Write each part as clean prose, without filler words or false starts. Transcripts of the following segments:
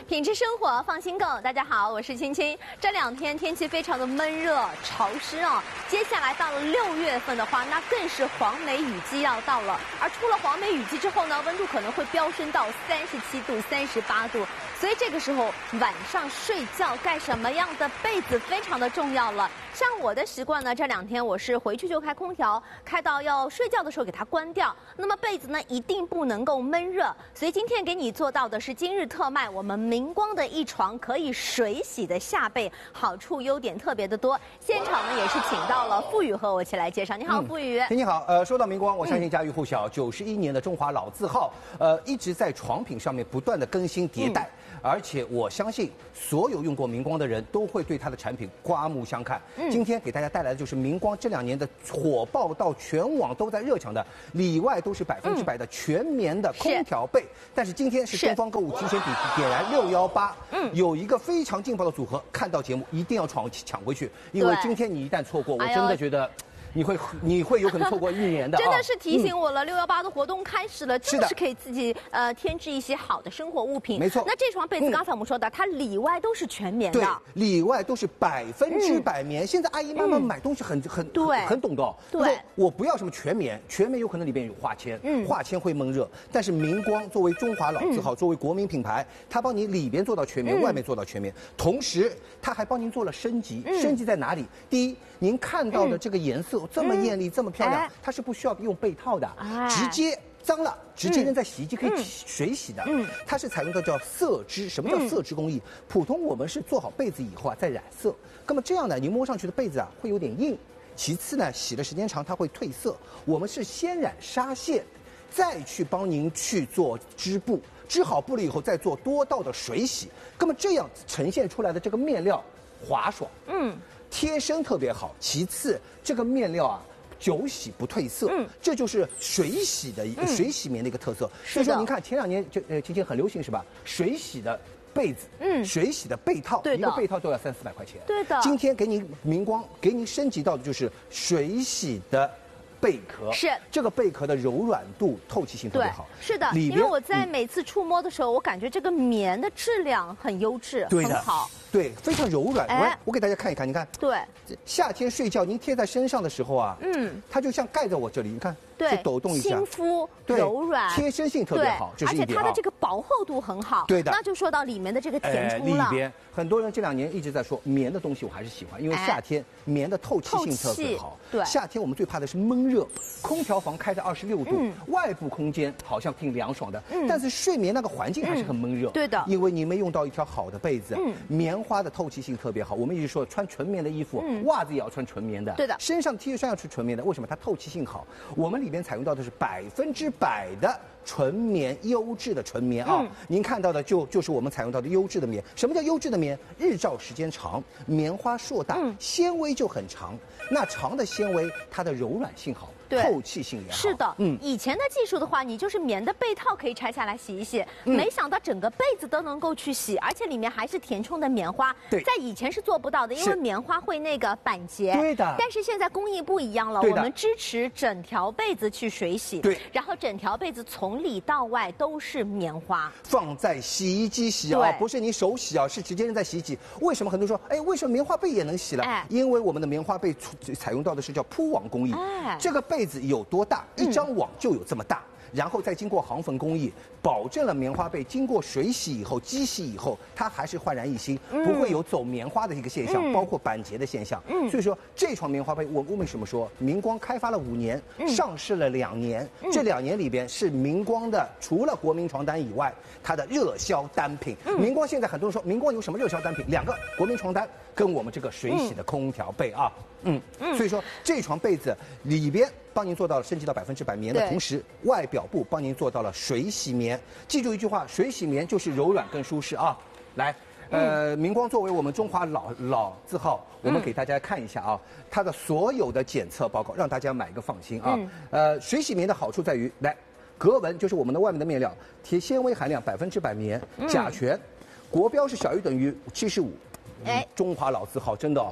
品质生活，放心购。大家好，我是青青。这两天天气非常的闷热、潮湿啊。接下来到了6月份的话，那更是黄梅雨季要到了。而出了黄梅雨季之后呢，温度可能会飙升到37度、38度。所以这个时候晚上睡觉盖什么样的被子非常的重要了。像我的习惯呢，这两天我是回去就开空调，开到要睡觉的时候给它关掉。那么被子呢一定不能够闷热。所以今天给你做到的是今日特卖我们明光的一床可以水洗的夏被，好处优点特别的多。现场呢也是请到了付宇和我一起来介绍。你好，付宇。 你好，说到明光，我相信家喻户晓，91年的中华老字号，一直在床品上面不断的更新迭代。而且我相信所有用过明光的人都会对它的产品刮目相看。今天给大家带来的就是明光这2年的火爆到全网都在热抢的，里外都是100%的全棉的空调被。但是今天是东方购物提前点燃618，有一个非常劲爆的组合，看到节目一定要抢回去，因为今天你一旦错过，我真的觉得。你会有可能错过1年的， 真的是提醒我了。618的活动开始了，真的是可以自己添置一些好的生活物品。 没错。 那这床被子刚才我们说的，它里外都是全棉的， 对，里外都是100%棉。现在阿姨妈妈买东西很懂的哦。 对， 我不要什么全棉，全棉有可能里边有化纤，化纤会闷热。但是明光作为中华老字号，作为国民品牌，它帮你里边做到全棉，外面做到全棉，同时它还帮您做了升级。升级在哪里？第一，您看到的这个颜色。这么艳丽，这么漂亮，它是不需要用被套的，直接脏了直接扔在洗衣机可以水洗的。它是采用的叫色织。什么叫色织工艺？普通我们是做好被子以后再染色，那么这样呢，你摸上去的被子会有点硬。其次呢，洗的时间长它会褪色。我们是先染纱线，再去帮您去做织布，织好布了以后再做多道的水洗，那么这样呈现出来的这个面料滑爽，贴身特别好。其次，这个面料久洗不褪色，这就是水洗棉的一个特色。所以说，您看前2年就今天很流行是吧？水洗的被子，水洗的被套，一个被套都要300-400块钱。 对的。今天给您明光给您升级到的就是水洗的贝壳， 是这个贝壳的柔软度、透气性特别好。 是的，因为我在每次触摸的时候，我感觉这个棉的质量很优质，很好。 对，非常柔软。我给大家看一看，你看， 对， 夏天睡觉您贴在身上的时候它就像盖在我这里，你看， 对， 抖动一下， 亲肤柔软， 贴身性特别好， 而且它的这个薄厚度很好。 对的， 那就说到里面的这个填充了。 里边很多人这2年一直在说棉的东西，我还是喜欢，因为夏天棉的透气性特别好。 对， 夏天我们最怕的是闷热，空调房开着26度，外部空间好像挺凉爽的，但是睡眠那个环境还是很闷热。 对的， 因为你没用到一条好的被子，棉花的透气性特别好。我们一直说穿纯棉的衣服，袜子也要穿纯棉的。 对的， 身上 T 恤衫要穿纯棉的，为什么？它透气性好。我们里边采用到的是100%的纯棉，优质的纯棉啊！您看到的就是我们采用到的优质的棉。什么叫优质的棉？日照时间长，棉花硕大，纤维就很长。那长的纤维，它的柔软性好，透气性也好。 是的，以前的技术的话，你就是棉的被套可以拆下来洗一洗，没想到整个被子都能够去洗，而且里面还是填充的棉花。 对， 在以前是做不到的，因为棉花会那个板结。 对的。 但是现在工艺不一样了，我们支持整条被子去水洗。 对。 然后整条被子从里到外都是棉花， 放在洗衣机洗啊，不是你手洗啊，是直接扔在洗衣机。为什么很多人说，为什么棉花被也能洗了？因为我们的棉花被采用到的是叫铺网工艺。这个被子有多大，一张网就有这么大。然后再经过航粉工艺，保证了棉花被经过水洗以后、机洗以后，它还是焕然一新，不会有走棉花的一个现象，包括板结的现象。所以说这床棉花被，我为什么说明光开发了5年，上市了2年，这2年里边是明光的，除了国民床单以外，它的热销单品。明光现在很多人说明光有什么热销单品？2个，国民床单跟我们这个水洗的空调被啊。所以说这床被子里边帮您做到了升级到100%棉的同时，外表部帮您做到了水洗棉。记住一句话，水洗棉就是柔软更舒适啊。来，明光作为我们中华老字号，我们给大家看一下啊，它的所有的检测报告，让大家买个放心啊。水洗棉的好处在于，来，格纹就是我们的外面的面料，铁纤维含量100%棉，甲醛，国标是小于等于75。中华老字号真的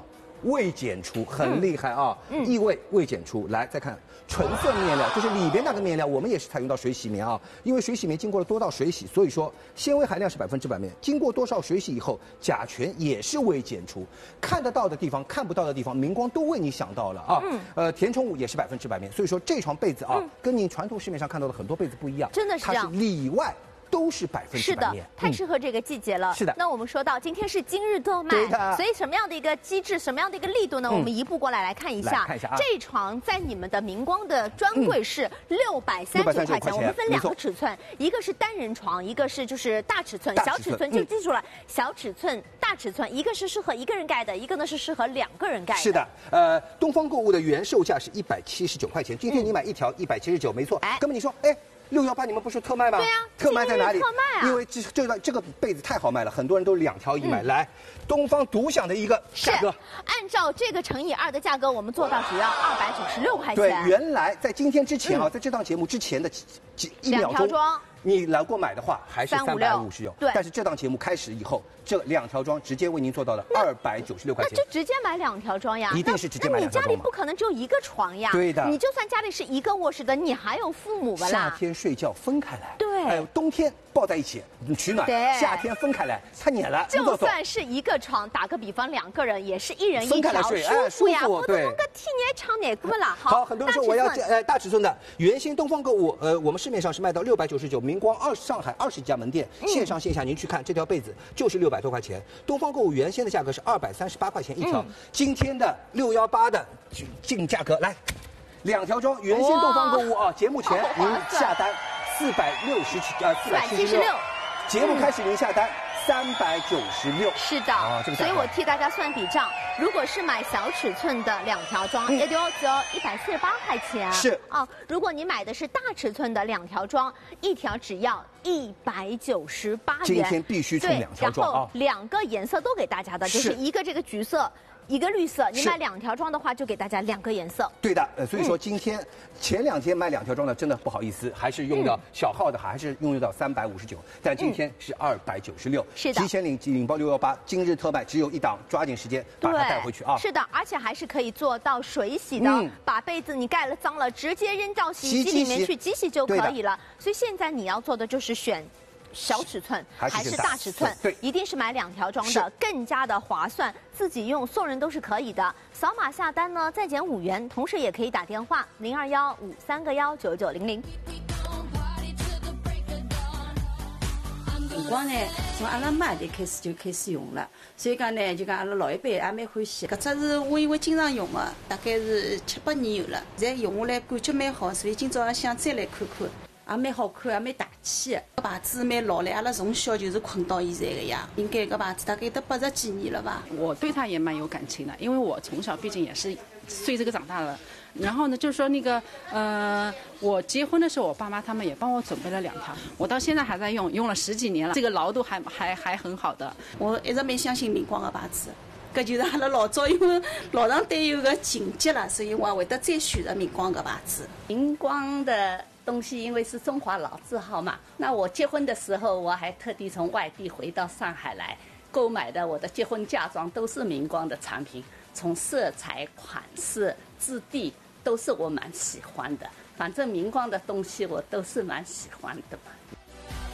未检出，很厉害啊，异味未检出。来再看纯色面料，就是里边那个面料，我们也是采用到水洗棉啊，因为水洗棉经过了多道水洗，所以说纤维含量是100%棉，经过多少水洗以后，甲醛也是未检出，看得到的地方、看不到的地方，明光都为你想到了啊。填充物也是100%棉，所以说这床被子啊，跟您传统市面上看到的很多被子不一样， 真的是这样， 它是里外都是100%棉。 是的，太适合这个季节了。 是的。 那我们说到今天是今日特卖，所以什么样的一个机制，什么样的一个力度呢？我们移步过来看一下。 看一下啊， 这床在你们的明光的专柜是639块钱。我们分2个尺寸，一个是单人床，一个是就是大尺寸、小尺寸，就记住了，小尺寸、大尺寸，一个是适合1个人盖的，一个呢是适合2个人盖的。 是的，东方购物的原售价是179块钱，今天你买1条179，没错。哥们，你说，哎。618，你们不是特卖吗？ 对呀， 特卖在哪里？ 特卖啊！ 因为这个被子太好卖了，很多人都2条一买。来，东方独享的一个价格， 按照这个乘以2的价格，我们做到只要296块钱。 对，原来在今天之前啊，在这档节目之前的1秒钟，你来过买的话还是356。 对， 但是这档节目开始以后，这2条装直接为您做到了296块钱。 那就直接买2条装呀！ 一定是直接买2条装。 那你家里不可能只有1个床呀？ 对的。 你就算家里是1个卧室的，你还有父母吧啦？ 夏天睡觉分开来。 对。 冬天抱在一起取暖。 对。 夏天分开来，它黏了。 就算是1个床，打个比方，2个人也是1人1条， 舒服呀。不能个体验长哪个啦？ 好，很多人说我要大尺寸的。原先东方购物，我们市面上是卖到699，明光上海20几家门店，线上线下您去看，这条被子就是600多块钱。东方购物原先的价格是238块钱一条，今天的618的净价格来，2条装，原先东方购物啊，节目前您下单476，节目开始您下单396。 是的，所以我替大家算笔账，如果是买小尺寸的2条装，也就只要148块钱。 是啊，如果你买的是大尺寸的2条装，1条只要198元。 今天必须冲2条装啊！ 然后2个颜色都给大家的，就是一个这个橘色。1个绿色，你买2条装的话，就给大家2个颜色。 对的，所以说今天前2天买2条装的，真的不好意思，还是用到小号的，还是用到359，但今天是296。 是的， 提前领报618，今日特卖只有1档，抓紧时间把它带回去啊！ 是的，而且还是可以做到水洗的，把被子你盖了脏了，直接扔到洗衣机里面去机洗就可以了。所以现在你要做的就是选小尺寸还是大尺寸， 对， 一定是买2条装的，更加的划算，自己用送人都是可以的。扫码下单呢，再减5元，同时也可以打电话02153919900。 明光呢，从阿拉妈就开始用了，所以讲呢，就讲阿拉老一辈也蛮欢喜。搿只是我因为经常用嘛，大概是7、8年有了，现在用下来感觉蛮好，所以今朝想再来看看。也蛮好看，也蛮大气的。搿牌子蛮老了，阿拉从小就是困到现在的呀。应该搿牌子大概得80几年了吧。 我对它也蛮有感情的，因为我从小毕竟也是随这个长大的。然后呢，就是说那个我结婚的时候，我爸妈他们也帮我准备了2条，我到现在还在用，用了10几年了，这个牢度还很好的。 我一直蛮相信明光的牌子。搿就是阿拉老早因为老上对有个情节了，所以我也会得再选择明光个牌子。 明光的东西因为是中华老字号嘛，那我结婚的时候我还特地从外地回到上海来购买的，我的结婚嫁妆都是明光的产品，从色彩、款式、质地都是我蛮喜欢的。反正明光的东西我都是蛮喜欢的嘛。